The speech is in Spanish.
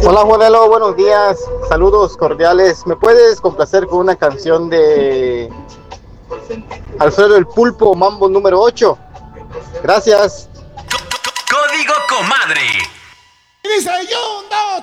Hola Juanelo, buenos días, saludos cordiales. ¿Me puedes complacer con una canción de Alfredo el Pulpo, Mambo número 8? Gracias. Código Comadre. Dice yo, un, dos,